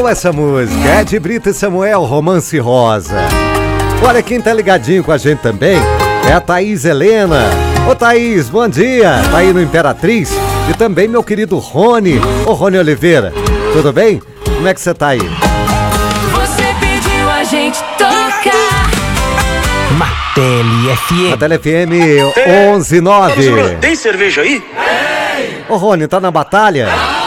boa essa música. É de Brito e Samuel, Romance Rosa. Olha, quem tá ligadinho com a gente também é a Thaís Helena. Ô Thaís, bom dia. Tá aí no Imperatriz. E também meu querido Rony. Ô Rony Oliveira, tudo bem? Como é que você tá aí? Você pediu a gente tocar. Matele FM. Matele FM 119. Tem cerveja aí? Ô Rony, tá na batalha?